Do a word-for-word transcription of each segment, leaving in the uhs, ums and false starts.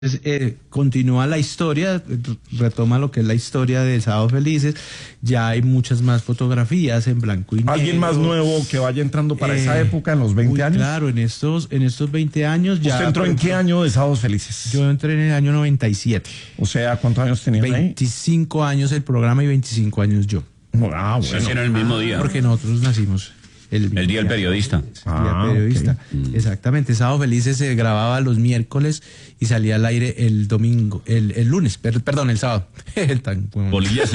Eh, continúa la historia, retoma lo que es la historia de Sábados Felices. Ya hay muchas más fotografías en blanco y negro. ¿Alguien más nuevo que vaya entrando para eh, esa época, en los veinte uy, años? Claro, en estos, en estos veinte años ya... ¿Usted entró en qué año de Sábados Felices? Yo entré en el año noventa y siete. O sea, ¿cuántos años tenía ahí? veinticinco años el programa y veinticinco años yo. Ah, bueno. Era el mismo día. Porque nosotros nacimos... El, el día del periodista. El día del periodista. Okay. Exactamente. Sábado Felices se grababa los miércoles y salía al aire el domingo, el, el lunes, per, perdón, el sábado. El tan, bueno. Bolillas.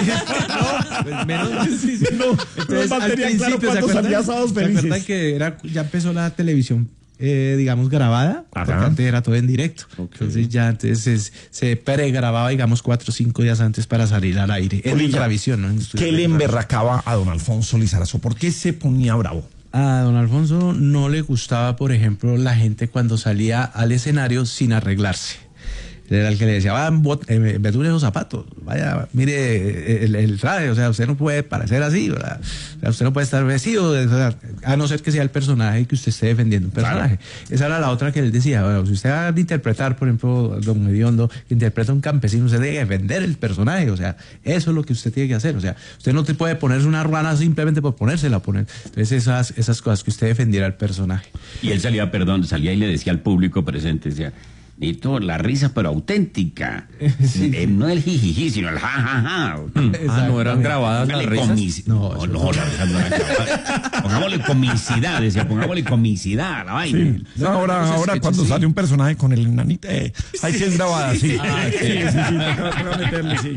No, pues menos. Sí, sí, no. Entonces, no al principio, claro, ¿se salía Sábados Felices? ¿Se acuerdan que era, ya empezó la televisión? Eh, digamos, grabada, Ajá. porque antes era todo en directo. Okay. Entonces ya antes se, se pregrababa, digamos, cuatro o cinco días antes para salir al aire. En Ultravisión, ¿no? En ¿Qué le emberracaba a don Alfonso Lizarazo? ¿Por qué se ponía bravo? A don Alfonso no le gustaba, por ejemplo, la gente cuando salía al escenario sin arreglarse. Era el que le decía, va, en vez de esos zapatos, vaya, mire el, el traje, o sea, usted no puede parecer así, ¿verdad? O sea, usted no puede estar vestido, o sea, a no ser que sea el personaje que usted esté defendiendo un personaje. Claro. Esa era la otra que él decía, bueno, si usted va a interpretar, por ejemplo, don Hediondo, que interpreta a un campesino, usted debe defender el personaje, o sea, eso es lo que usted tiene que hacer, o sea, usted no te puede ponerse una ruana simplemente por ponérsela, poner. Entonces esas, esas cosas que usted defendiera al personaje. Y él salía, perdón, salía y le decía al público presente, decía... Necesito la risa, pero auténtica. Sí. Eh, no el jijiji, sino el jajaja. Ah, ¿no eran grabadas las risas? No, no, no, las risas no eran grabadas. Pongámosle comicidad, decía, pongámosle comicidad a la vaina. Sí. No, ahora, Entonces, ahora cuando sí. sale un personaje con el enanito, eh, ahí sí es grabada, sí. Ah, sí, sí, sí, sí, toca meterle, sí.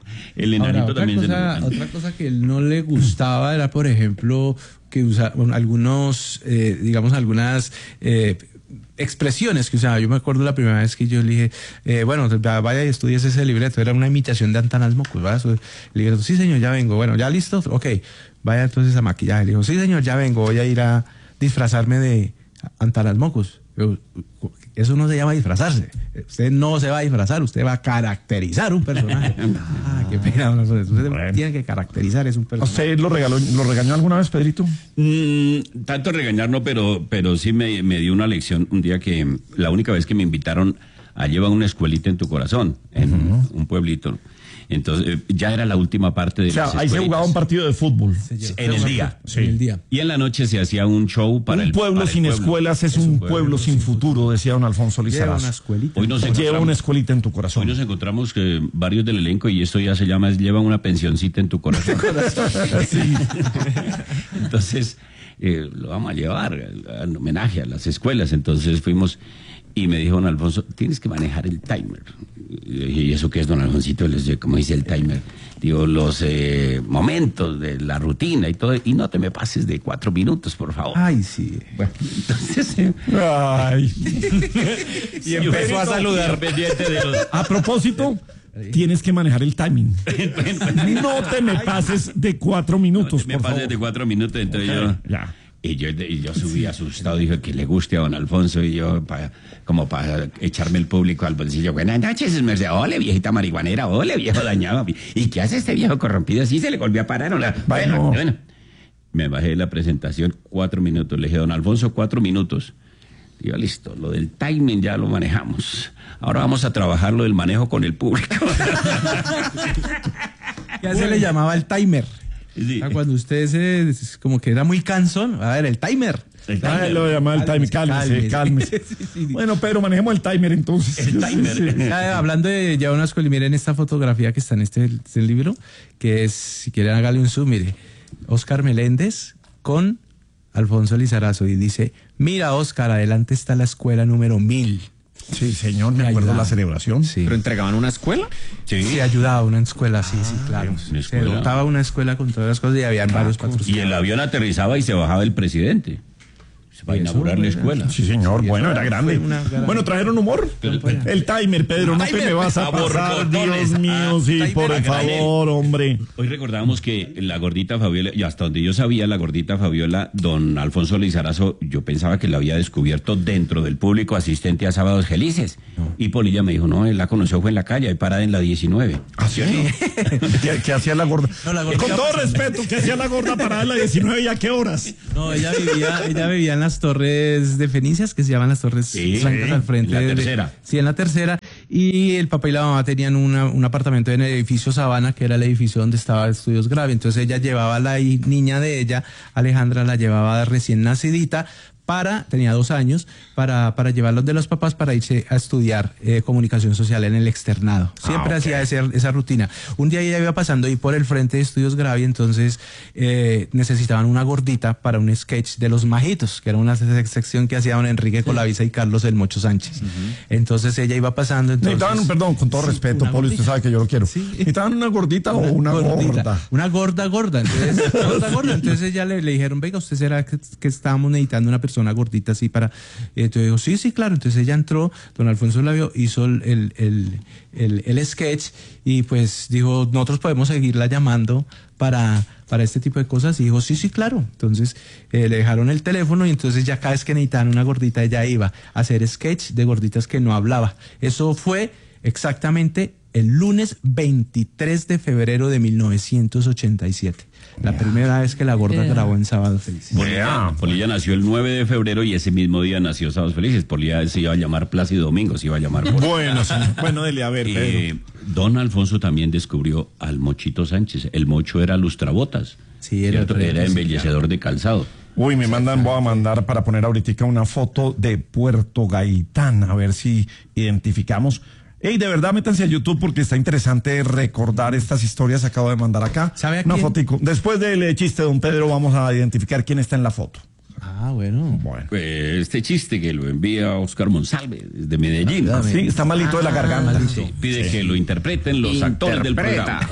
El enanito ahora, también. Otra cosa, otra cosa que él no le gustaba era, por ejemplo, que usaba bueno, algunos, eh, digamos, algunas... Eh, expresiones que usaba. Yo me acuerdo la primera vez que yo le dije, eh, bueno, vaya y estudies ese libreto. Era una imitación de Antanas Mocos, ¿verdad? Le dije, sí, señor, ya vengo. Bueno, ¿ya listo? Ok, vaya entonces a maquillaje. Le dijo, sí, señor, ya vengo. Voy a ir a disfrazarme de Antanas Mocos. Yo, eso no se llama disfrazarse. Usted no se va a disfrazar, usted va a caracterizar un personaje. Ah, qué pena. Usted bueno. tiene que caracterizar es un personaje. ¿Usted lo regaló, lo regañó alguna vez, Pedrito? Mm, tanto regañar no, pero, pero sí me, me dio una lección un día que la única vez que me invitaron a llevar una escuelita en tu corazón, en uh-huh. un pueblito. Entonces, ya era la última parte de o sea, las ahí se jugaba un partido de fútbol. En el día. Sí. En el día. Y en la noche se hacía un show para un el pueblo para sin el pueblo. escuelas es, es un pueblo, pueblo sin futuro, decía don Alfonso Lizarazo. Lleva una escuelita. Hoy nos Lleva una escuelita en tu corazón. Hoy nos encontramos que varios del elenco, y esto ya se llama, lleva una pensioncita en tu corazón. Sí. Entonces, eh, lo vamos a llevar en homenaje a las escuelas. Entonces fuimos... Y me dijo don Alfonso, tienes que manejar el timer. ¿Y eso qué es, don Alfoncito? Les dije, ¿cómo dice el timer? Digo, los eh, momentos de la rutina y todo. Y no te me pases de cuatro minutos, por favor. Ay, sí. Bueno, entonces... Eh, Ay. y empezó a saludar pendiente de los... A propósito... Tienes que manejar el timing. No te me pases de cuatro minutos, no te me por pases favor. de cuatro minutos, entonces okay. yo... Ya. Y yo, y yo subí asustado, dije que le guste a don Alfonso, y yo, pa, como para echarme el público al bolsillo. Buenas noches, me decía, ole, viejita marihuanera, ole, viejo dañado. ¿Y qué hace este viejo corrompido? ¿Sí se le volvió a parar? ¿O la... Bueno, bueno. bueno. Me bajé de la presentación cuatro minutos. Le dije, don Alfonso, cuatro minutos. Y yo, listo, lo del timing ya lo manejamos. Ahora vamos a trabajar lo del manejo con el público. Ya se le llamaba el timer. Sí. Cuando usted se, como que era muy cansón, a ver, el timer. El timer. Ah, lo llamaba el timer, cálmese, cálmese. Sí, sí. Bueno, Pedro, manejemos el timer entonces. El timer. Sí. Ya, hablando de ya una escuela, miren esta fotografía que está en este, este libro, que es, si quieren hágale un zoom, mire, Oscar Meléndez con Alfonso Lizarazo, y dice, mira Oscar, adelante está la escuela número mil. Sí, señor, me acuerdo de la celebración. Sí. ¿Pero entregaban una escuela? Sí. Sí, ayudaba a una escuela, sí, sí, claro. Una se dotaba una escuela con todas las cosas y habían ah, varios patrocinadores. Y el avión aterrizaba y se bajaba el presidente. Para inaugurar la escuela. Sí, señor, sí, bueno, era grande. Gran... Bueno, ¿trajeron humor? El, el timer, Pedro, no timer, te me vas a pasar, Dios mío, ah, sí, por favor, hombre. Hoy recordábamos que la gordita Fabiola, y hasta donde yo sabía, la gordita Fabiola, don Alfonso Lizarazo, yo pensaba que la había descubierto dentro del público asistente a Sábados Felices. No. Y Polilla me dijo, no, él la conoció, fue en la calle, ahí parada en la diecinueve. ¿Ah, sí? ¿Qué, ¿Qué hacía la gorda? No, la gorda. Con todo respeto, ¿qué hacía la gorda parada en la diecinueve y a qué horas? No, ella vivía, ella vivía en la unas torres de Fenicias que se llaman las torres sí, blancas al frente. En la de, tercera. Sí, en la tercera. Y el papá y la mamá tenían una, un apartamento en el edificio Sabana, que era el edificio donde estaba Estudios Gravy. Entonces ella llevaba a la niña de ella, Alejandra, la llevaba recién nacidita, para, tenía dos años, para, para llevarlos de los papás para irse a estudiar eh, comunicación social en el externado. Siempre ah, okay. hacía ese, esa rutina. Un día ella iba pasando ahí por el frente de Estudios Gravy, entonces eh, necesitaban una gordita para un sketch de Los Majitos, que era una sección que hacían Enrique Colavisa y Carlos El Mocho Sánchez. Uh-huh. Entonces ella iba pasando. Entonces, necesitaban, perdón, con todo sí, respeto, Pablo, usted sabe que yo lo quiero. Sí. ¿Necesitaban una gordita o una gordita, gorda? Una gorda gorda. Entonces, gorda, gorda. Entonces ella le, le dijeron, venga, usted será que, que estábamos necesitando una persona una gordita así para... Entonces dijo, sí, sí, claro. Entonces ella entró, don Alfonso la vio, hizo el, el, el, el, el sketch y pues dijo, nosotros podemos seguirla llamando para, para este tipo de cosas. Y dijo, sí, sí, claro. Entonces eh, le dejaron el teléfono y entonces ya cada vez que necesitaban una gordita, ella iba a hacer sketch de gorditas que no hablaba. Eso fue exactamente el lunes veintitrés de febrero de mil novecientos ochenta y siete. La yeah. primera vez que la gorda yeah. grabó en Sábados Felices. Polilla, yeah. Polilla nació el nueve de febrero y ese mismo día nació Sábados Felices. Polilla se iba a llamar Plácido Domingo, se iba a llamar. Bueno, señor. Bueno, dele a ver. Eh, don Alfonso también descubrió al Mochito Sánchez. El Mocho era lustrabotas. Sí, era, era embellecedor de calzado. Uy, me mandan, voy a mandar para poner ahorita una foto de Puerto Gaitán, a ver si identificamos. Ey, de verdad, métanse a YouTube porque está interesante recordar estas historias. Acabo de mandar acá ¿Sabe a una quién? fotico. Después del chiste de don Pedro vamos a identificar quién está en la foto. Ah, bueno. Bueno. Pues este chiste que lo envía Oscar Monsalve desde Medellín. Ah, sí, está malito ah, de la garganta. Sí, pide sí. que lo interpreten los Interpreta. actores del programa.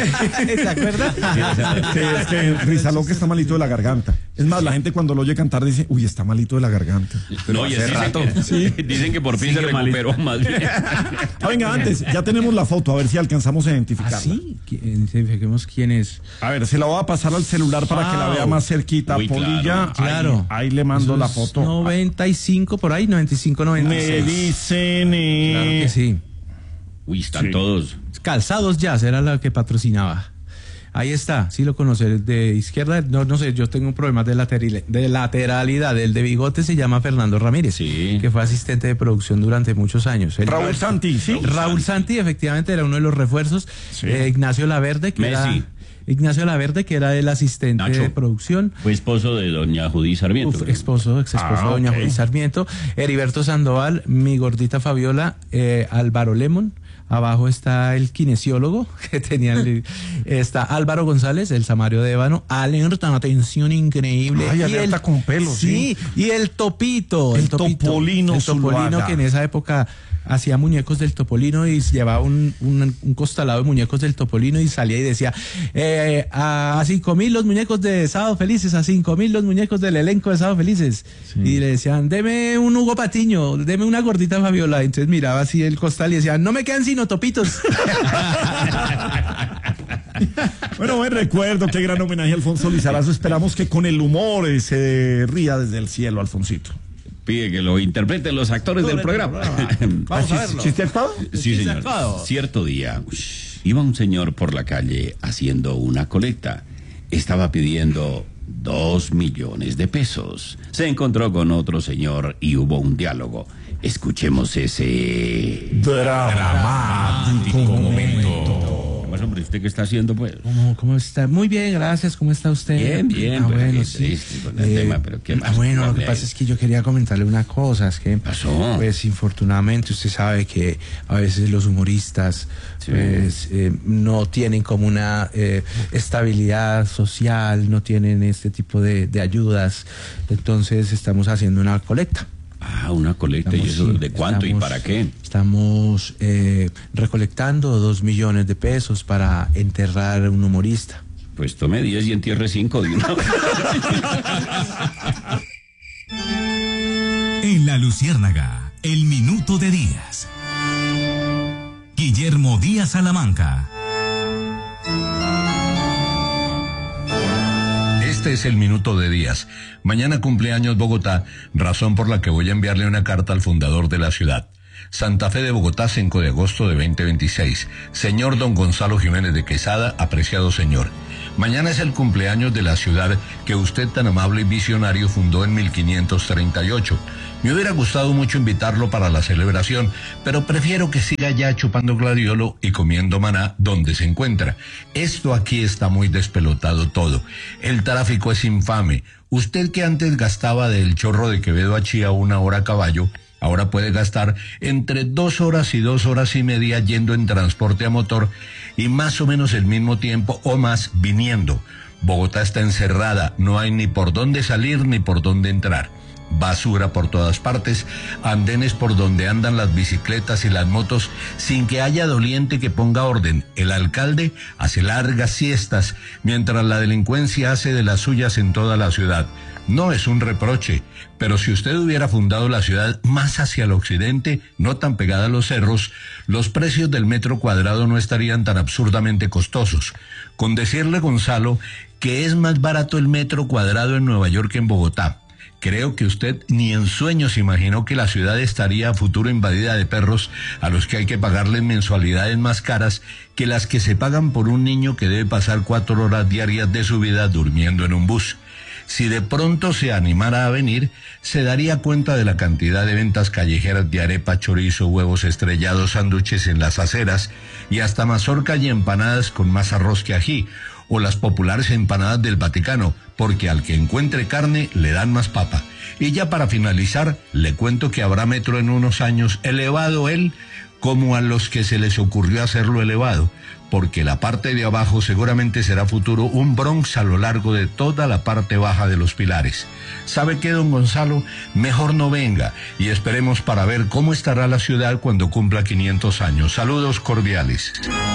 ¿Se acuerda? Sí, es que Rizaloque está malito de la garganta. Es más, la gente cuando lo oye cantar dice, uy, está malito de la garganta. Pero no, y hace rato. Que, sí. Dicen que por fin sí, se recuperó malito. Más bien. Ah, venga, antes, ya tenemos la foto, a ver si alcanzamos a identificarla. ¿Ah, sí? Identifiquemos quién es. A ver, se la voy a pasar al celular para wow. que la vea más cerquita. Uy, Polilla, claro. claro. Ahí, ahí le mando Eso la foto. noventa y cinco por ahí, noventa y cinco, noventa y seis. Me dicen. Eh... Claro que sí. Uy, están sí. todos. Calzados Jazz era la que patrocinaba. Ahí está, sí lo conoce, de izquierda, no, no sé, yo tengo un problema de, lateral, de lateralidad, el de bigote se llama Fernando Ramírez, sí. que fue asistente de producción durante muchos años. El, Raúl Santi, sí. Raúl Santi, efectivamente, era uno de los refuerzos. Sí. Eh, Ignacio Laverde, que Messi. era... Ignacio Laverde, que era el asistente Nacho. de producción. Fue esposo de doña Judí Sarmiento. Uf, esposo, ex esposo ah, de doña okay. Judí Sarmiento. Heriberto Sandoval, mi gordita Fabiola, eh, Álvaro Lemon. Abajo está el kinesiólogo que tenía el, está Álvaro González, el Samario de Ébano, alerta, atención increíble. Ay, alerta con pelos. Sí, sí, y el Topito. El, el Topito, Topolino. El Topolino que en esa época hacía muñecos del Topolino y llevaba un, un, un costalado de muñecos del Topolino y salía y decía, eh, a cinco mil los muñecos de Sábado Felices, a cinco mil los muñecos del elenco de Sábado Felices. Sí. Y le decían, deme un Hugo Patiño, deme una gordita Fabiola. Entonces miraba así el costal y decía, no me quedan sino topitos. Bueno, buen recuerdo, qué gran homenaje a Alfonso Lizarazo. Esperamos que con el humor eh, se ría desde el cielo, Alfonsito. Pide que lo interpreten los actores Todo del programa. programa. Vamos a verlo. ¿Chiste actuado? Sí, señor. Actuado. Cierto día, iba un señor por la calle haciendo una colecta. Estaba pidiendo dos millones de pesos. Se encontró con otro señor y hubo un diálogo. Escuchemos ese... dramático momento. Hombre, ¿usted qué está haciendo, pues? ¿Cómo, cómo está? Muy bien, gracias. ¿Cómo está usted? Bien, bien. Ah, pero bueno, qué sí. triste con el eh, tema, pero ¿qué más? Ah, bueno, lo que pasa es que yo quería comentarle una cosa. Es que, pasó? Pues, infortunadamente, usted sabe que a veces los humoristas, sí. pues, eh, no tienen como una eh, estabilidad social, no tienen este tipo de, de ayudas. Entonces, estamos haciendo una colecta. Ah, una colecta. Estamos, ¿y eso de cuánto estamos, y para qué? Estamos eh, recolectando dos millones de pesos para enterrar a un humorista. Pues tome diez y entierre cinco de una. En La Luciérnaga, el minuto de Díaz. Guillermo Díaz Salamanca. Este es el minuto de Díaz. Mañana cumpleaños Bogotá, razón por la que voy a enviarle una carta al fundador de la ciudad. Santa Fe de Bogotá, cinco de agosto de veinte veintiséis. Señor don Gonzalo Jiménez de Quesada, apreciado señor. Mañana es el cumpleaños de la ciudad que usted tan amable y visionario fundó en mil quinientos treinta y ocho. Me hubiera gustado mucho invitarlo para la celebración, pero prefiero que siga ya chupando gladiolo y comiendo maná donde se encuentra. Esto aquí está muy despelotado todo. El tráfico es infame. Usted que antes gastaba del Chorro de Quevedo a Chía una hora a caballo, ahora puede gastar entre dos horas y dos horas y media yendo en transporte a motor y más o menos el mismo tiempo o más viniendo. Bogotá está encerrada, no hay ni por dónde salir ni por dónde entrar. Basura por todas partes, andenes por donde andan las bicicletas y las motos sin que haya doliente que ponga orden. El alcalde hace largas siestas mientras la delincuencia hace de las suyas en toda la ciudad. No es un reproche, pero si usted hubiera fundado la ciudad más hacia el occidente, no tan pegada a los cerros, los precios del metro cuadrado no estarían tan absurdamente costosos. Con decirle, Gonzalo, que es más barato el metro cuadrado en Nueva York que en Bogotá. Creo que usted ni en sueños imaginó que la ciudad estaría a futuro invadida de perros a los que hay que pagarles mensualidades más caras que las que se pagan por un niño que debe pasar cuatro horas diarias de su vida durmiendo en un bus. Si de pronto se animara a venir, se daría cuenta de la cantidad de ventas callejeras de arepa, chorizo, huevos estrellados, sándwiches en las aceras y hasta mazorca y empanadas con más arroz que ají, o las populares empanadas del Vaticano, porque al que encuentre carne le dan más papa. Y ya para finalizar, le cuento que habrá metro en unos años, elevado él, como a los que se les ocurrió hacerlo elevado, porque la parte de abajo seguramente será futuro un Bronx a lo largo de toda la parte baja de los Pilares. ¿Sabe qué, don Gonzalo? Mejor no venga y esperemos para ver cómo estará la ciudad cuando cumpla quinientos años. Saludos cordiales.